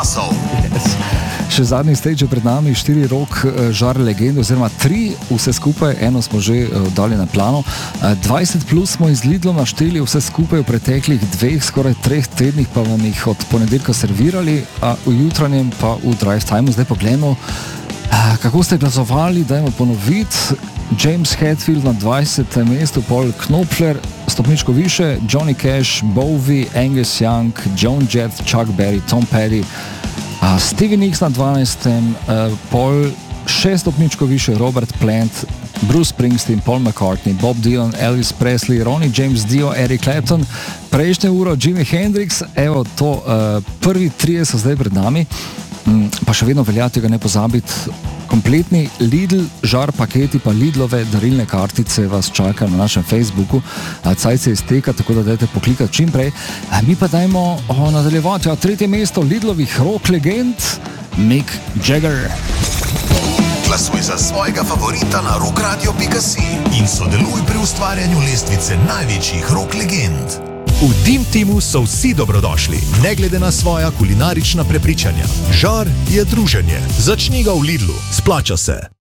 Yes. Še zadnji stage je pred nami, 4 rok žar legende, oziroma 3 vse skupaj, eno smo že dali na plano. 20 plus smo iz Lidlom našteli vse skupaj v preteklih 2, skoraj 3 tednih, pa vam jih od ponedeljka servirali, a v jutranjem pa v drive time. Zdaj pa gledamo, kako ste glasovali, dajmo ponoviti. James Hetfield na 20. mestu, Paul Knopfler, stopničko više, Johnny Cash, Bowie, Angus Young, Joan Jett, Chuck Berry, Tom Petty, Stevie Nicks na 12. Paul, 6 stopničko više, Robert Plant, Bruce Springsteen, Paul McCartney, Bob Dylan, Elvis Presley, Ronnie James Dio, Eric Clapton, prejšnje uro Jimi Hendrix. Evo to, prvi 3 so zdaj pred nami, pa še vedno velja tega ne pozabiti. Kompletni Lidl žar paketi pa Lidlove darilne kartice vas čakajo na našem Facebooku. Cajt se izteka, tako da dajte poklikati čim prej. Mi pa dajmo nadaljevati. 3. mesto Lidlovih rock legend, Mick Jagger. Glasuj za svojega favorita na rockradio.si in sodeluj pri ustvarjanju lestvice največjih rock legend. V Dim Teamu so vsi dobrodošli, ne glede na svoja kulinarična prepričanja. Žar je druženje. Začni ga v Lidlu, splača se.